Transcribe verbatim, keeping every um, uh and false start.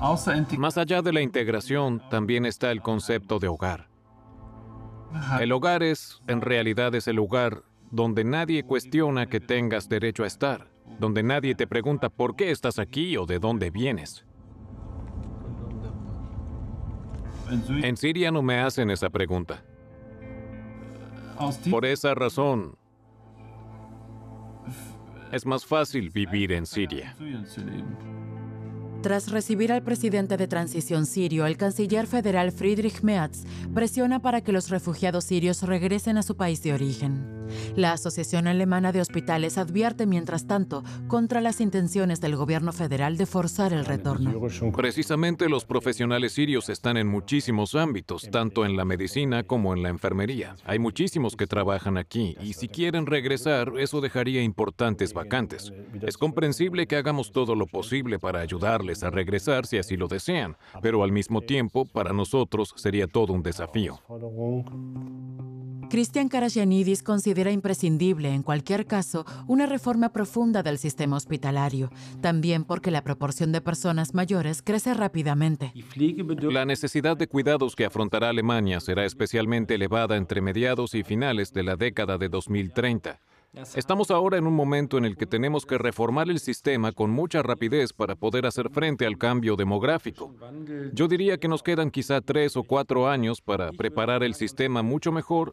Más allá de la integración, también está el concepto de hogar. El hogar es, en realidad, es el lugar donde nadie cuestiona que tengas derecho a estar, donde nadie te pregunta por qué estás aquí o de dónde vienes. En Siria no me hacen esa pregunta. Por esa razón, es más fácil vivir en Siria. Tras recibir al presidente de transición sirio, el canciller federal Friedrich Merz presiona para que los refugiados sirios regresen a su país de origen. La Asociación Alemana de Hospitales advierte, mientras tanto, contra las intenciones del gobierno federal de forzar el retorno. Precisamente los profesionales sirios están en muchísimos ámbitos, tanto en la medicina como en la enfermería. Hay muchísimos que trabajan aquí y si quieren regresar, eso dejaría importantes vacantes. Es comprensible que hagamos todo lo posible para ayudarles a regresar si así lo desean, pero al mismo tiempo, para nosotros sería todo un desafío. Christian Karagianidis considera imprescindible, en cualquier caso, una reforma profunda del sistema hospitalario, también porque la proporción de personas mayores crece rápidamente. La necesidad de cuidados que afrontará Alemania será especialmente elevada entre mediados y finales de la década de dos mil treinta. Estamos ahora en un momento en el que tenemos que reformar el sistema con mucha rapidez para poder hacer frente al cambio demográfico. Yo diría que nos quedan quizá tres o cuatro años para preparar el sistema mucho mejor